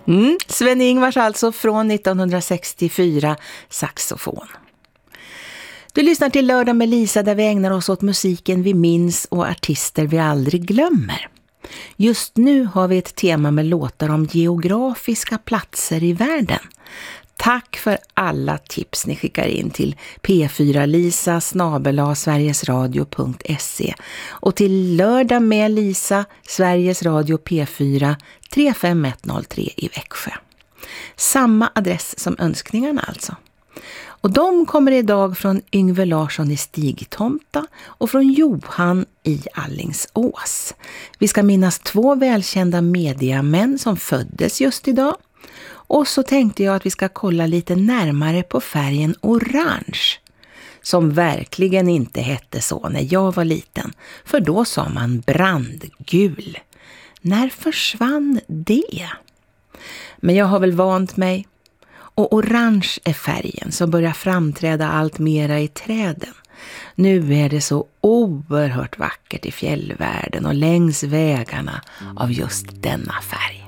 Sven-Ingvars alltså från 1964, saxofon. Du lyssnar till Lördag med Lisa där vi ägnar oss åt musiken vi minns och artister vi aldrig glömmer. Just nu har vi ett tema med låtar om geografiska platser i världen. Tack för alla tips ni skickar in till p4lisa@sverigesradio.se och till Lördag med Lisa, Sveriges Radio P4 35103 i Växjö. Samma adress som önskningarna alltså. Och de kommer idag från Yngve Larsson i Stigtomta och från Johan i Allingsås. Vi ska minnas 2 välkända mediamän som föddes just idag. Och så tänkte jag att vi ska kolla lite närmare på färgen orange. Som verkligen inte hette så när jag var liten. För då sa man brandgul. När försvann det? Men jag har väl vant mig. Och orange är färgen som börjar framträda allt mera i träden. Nu är det så oerhört vackert i fjällvärlden och längs vägarna av just denna färg.